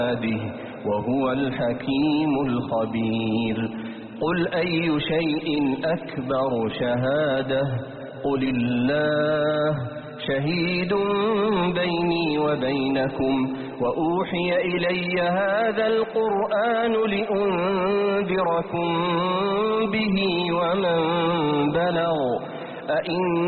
وهو الحكيم الخبير. قل أي شيء أكبر شهادة قل الله شهيد بيني وبينكم وأوحي إلي هذا القرآن لأنذركم به ومن بلغ